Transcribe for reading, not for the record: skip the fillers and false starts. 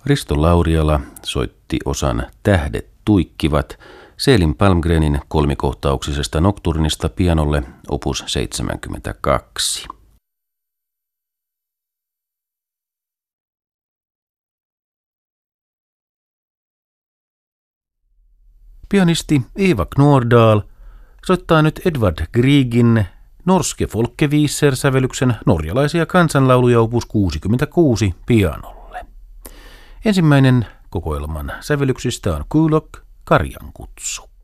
Risto Lauriala soitti osan Tähdet tuikkivat Selin Palmgrenin kolmikohtauksisesta nokturnista pianolle opus 72. Pianisti Eva Knordal soittaa nyt Edvard Griegin Norske Folkeviser-sävellyksen norjalaisia kansanlauluja opus 66 pianolle. Ensimmäinen kokoelman sävellyksistä on Kulok, Karjankutsu.